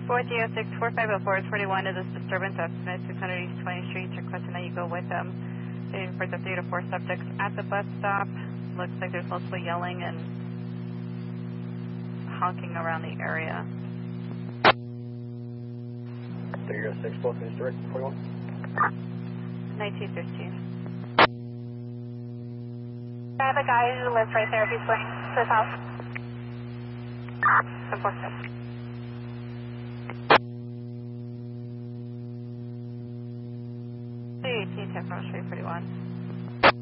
406 4504 21 is this disturbance estimate 600 East 20th Street. Requesting that you go with them. They report the 3 to 4 subjects at the bus stop. Looks like there's mostly yelling and honking around the area. 306 both is direct 41. 1915. I have a guy who lives right there. He's going to his house. 746. Street 41.